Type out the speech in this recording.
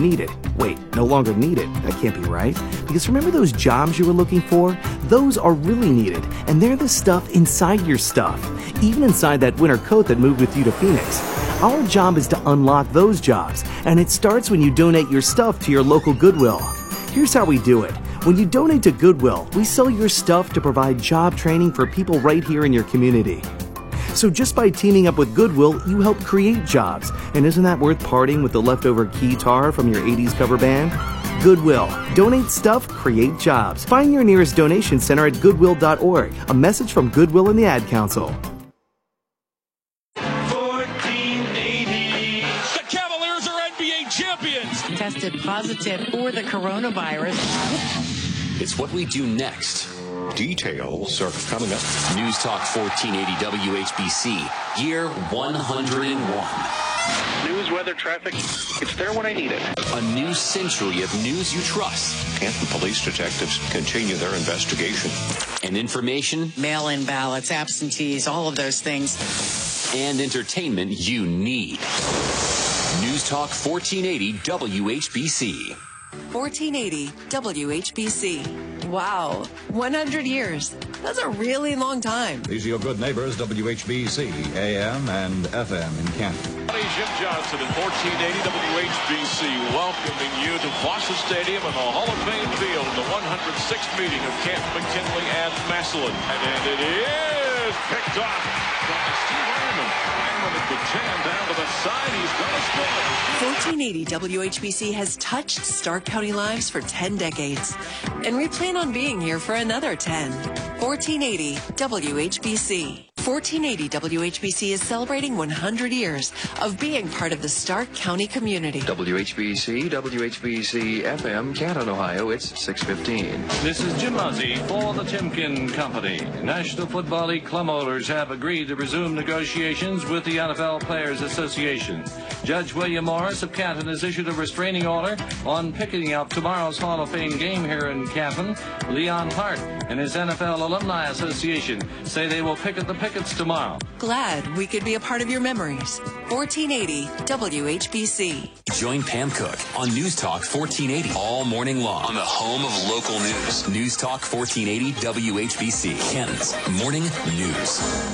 needed. Wait, no longer needed. That can't be right. Because remember those jobs you were looking for? Those are really needed, and they're the stuff inside your stuff. Even inside that winter coat that moved with you to Phoenix. Our job is to unlock those jobs, and it starts when you donate your stuff to your local Goodwill. Here's how we do it. When you donate to Goodwill, we sell your stuff to provide job training for people right here in your community. So just by teaming up with Goodwill, you help create jobs. And isn't that worth parting with the leftover keytar from your 80s cover band? Goodwill. Donate stuff, create jobs. Find your nearest donation center at goodwill.org. A message from Goodwill and the Ad Council. 1480. The Cavaliers are NBA champions. Tested positive for the coronavirus. It's what we do next. Details are coming up. News Talk 1480 WHBC, year 101. News, weather, traffic. It's there when I need it. A new century of news you trust. Canton police detectives continue their investigation. And information. Mail-in ballots, absentees, all of those things. And entertainment you need. News Talk 1480 WHBC. 1480 WHBC. Wow, 100 years. That's a really long time. These are your good neighbors, WHBC, AM and FM in Canton. Jim Johnson at 1480 WHBC welcoming you to Foster Stadium and the Hall of Fame field in the 106th meeting of Canton, McKinley, and Massillon. And it is picked off by Steve Ironman. Ironman at the 10 down to the side. He's going to score. 1480 WHBC has touched Stark County lives for 10 decades. And we plan on being here for another 10. 1480 WHBC. 1480 WHBC is celebrating 100 years of being part of the Stark County community. WHBC FM, Canton, Ohio. It's 6:15. This is Jim Muzzy for the Timken Company. National Football League club owners have agreed to resume negotiations with the NFL Players Association. Judge William Morris of Canton has issued a restraining order on picketing up tomorrow's Hall of Fame game here in Canton. Leon Hart and his NFL Alumni Association say they will picket the pickets tomorrow. Glad we could be a part of your memories. 1480 WHBC. Join Pam Cook on News Talk 1480 all morning long on the home of local news. News Talk 1480 WHBC, Canton's morning news.